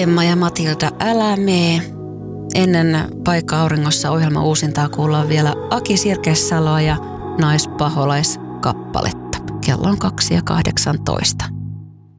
Emma ja Matilda, älä mee. Ennen Paikka auringossa ohjelma uusintaa kuullaan vielä Aki Sirkessaloa ja Naispaholaiskappaletta. Kello on 2:18.